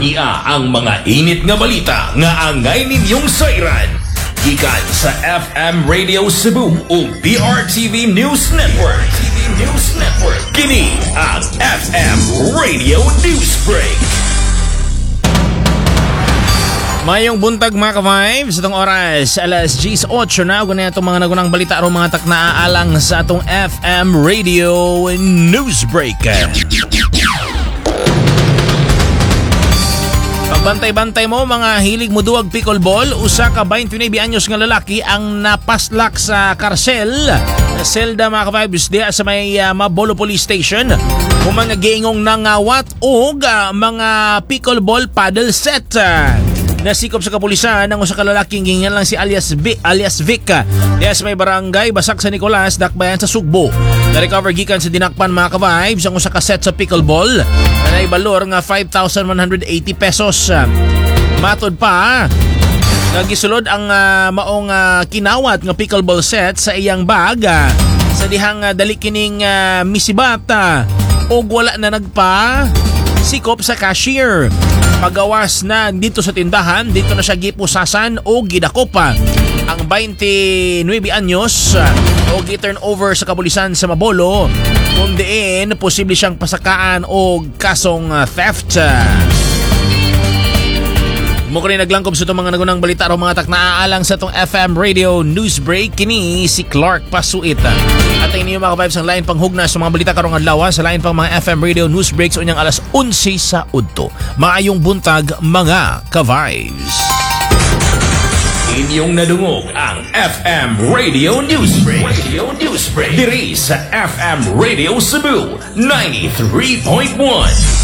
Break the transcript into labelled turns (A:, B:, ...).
A: Ania ang mga init nga balita nga angay ninyong sayran. Gikan sa FM Radio Cebu o BRTV News Network. Kini ang FM Radio Newsbreak.
B: Mayong buntag mga ka-vibes, itong oras, alas 10:08 na. Ganyan itong mga nagunang balita o mga taknaalang sa itong FM Radio Newsbreak. Pagbantay-bantay mo mga hilig mo duwag pickleball, usa ka 29 anyos nga lalaki ang napaslak sa karsel selda mga ka-vibes diya sa may Mabolo Police Station kung mga giingong nangawat o mga pickleball paddle set. Nasikop sa kapulisan ang usa ka lalaking gingan lang si alias Vic diya sa may barangay Basak sa Nicolas, Dakbayan sa Sugbo. Na-recover gikan sa dinakpan mga ka-vibes ang usa ka set sa pickleball na naibalor nga 5,180 pesos. Matod pa nagisulod ang maong kinawat nga pickleball set sa iyang bag sa dihang dali kining misibat o wala na nagpa sikop sa cashier. Pagawas na dito sa tindahan, dito na siya gipusasan o gidakopa ang 29 anyos o gi-turn over sa kapulisan sa Mabolo kung diin posible siyang pasakaan o kasong theft. Mukha rin naglangkob sa itong mga nagunang balita o mga taknaalang sa itong FM Radio Newsbreak. Kini si Clark Pasuit. At ang inyo mga ka-vibes ang lain pang hugna sa mga balita karong adlaw sa lain pang mga FM Radio Newsbreak sa unyang alas 11 sa udto. Maayong buntag mga ka-vibes.
A: Inyong nadungog ang FM Radio Newsbreak. Diri sa FM Radio Cebu 93.1.